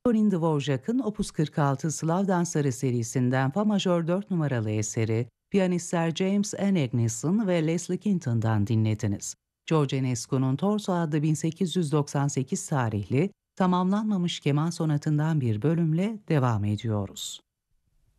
Antonin Dvorak'ın Opus 46 Slav Dansları serisinden Fa majör 4 numaralı eseri, piyanistler James Agneson ve Leslie Kinton'dan dinlediniz. George Enescu'nun Torso adlı 1898 tarihli tamamlanmamış keman sonatından bir bölümle devam ediyoruz.